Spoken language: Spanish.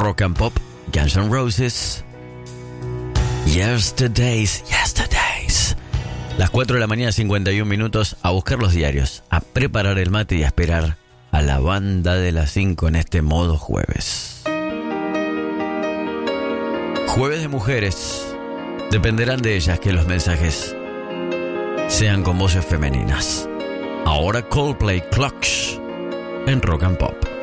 Rock and Pop, Guns N' Roses. Yesterdays. Las 4 de la mañana, 51 minutos, a buscar los diarios, a preparar el mate y a esperar a la banda de las 5 en este modo jueves. Jueves de mujeres. Dependerán de ellas que los mensajes sean con voces femeninas. Ahora Coldplay, Clocks en Rock and Pop.